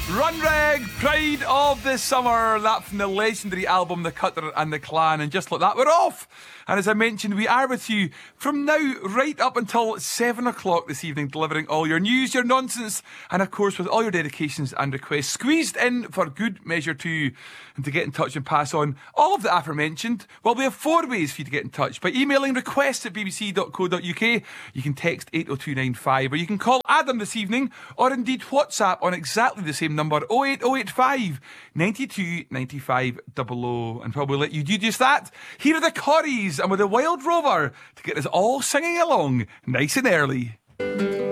Run Reg, Pride of the Summer. That from the legendary album The Cutter and the Clan. And just like that, we're off. And as I mentioned, we are with you from now right up until 7 o'clock this evening, delivering all your news, your nonsense, and of course with all your dedications and requests squeezed in for good measure too. And to get in touch and pass on all of the aforementioned, well, we have 4 ways for you to get in touch. By emailing requests@bbc.co.uk, you can text 80295, or you can call Adam this evening, or indeed WhatsApp on exactly the same number, 08085 92 95 00. And while we let you do just that, here are the Corries and with a Wild Rover to get us all singing along nice and early.